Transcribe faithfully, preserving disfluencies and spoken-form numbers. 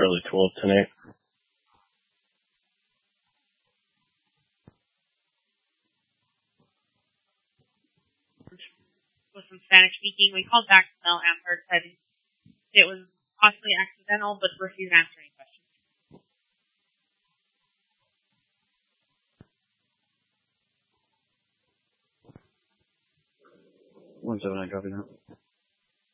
early twelve tonight. Was from Spanish speaking. We called back, no answer, said it was possibly accidental, but refused answering questions. One seven, I copy that.